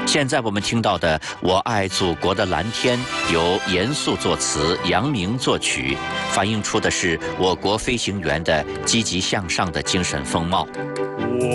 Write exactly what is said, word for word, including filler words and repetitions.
现在我们听到的《我爱祖国的蓝天》由严肃作词，杨明作曲，反映出的是我国飞行员的积极向上的精神风貌。 我